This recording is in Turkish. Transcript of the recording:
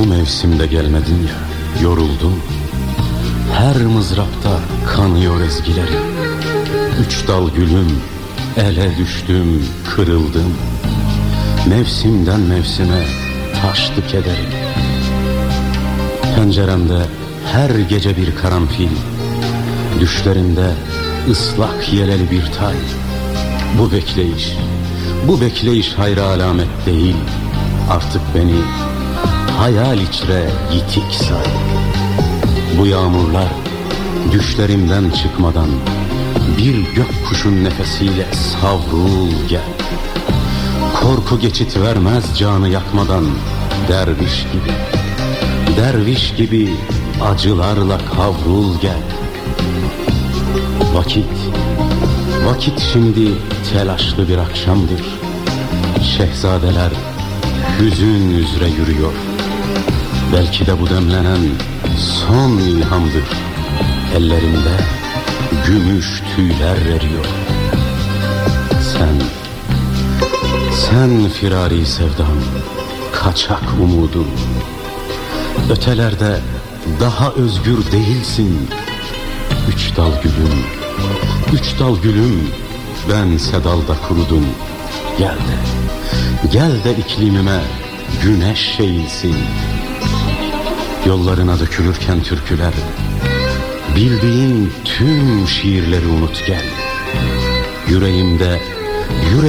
Bu mevsimde gelmedin ya, yoruldum. Her mızrapta kanıyor ezgilerim. Üç dal gülüm, ele düştüm, kırıldım. Mevsimden mevsime taştı kederim. Penceremde her gece bir karanfil, düşlerimde ıslak yeleli bir tay. Bu bekleyiş hayra alamet değil. Artık beni hayal içre yitik say. Bu yağmurlar düşlerimden çıkmadan bir gökkuşun nefesiyle savrul gel. Korku geçit vermez canı yakmadan, derviş gibi acılarla kavrul gel. Vakit şimdi telaşlı bir akşamdır. Şehzadeler hüzün üzere yürüyor. Belki de bu demlenen son ilhamdır. Ellerimde gümüş tüyler eriyor. Sen firari sevdam, kaçak umudum. Ötelerde daha özgür değilsin. Üç dal gülüm, bense dalda kurudum. Gel de iklimime güneş eğilsin. Yollarına dökülürken türküler, bildiğin tüm şiirleri unut gel. Yüreğimde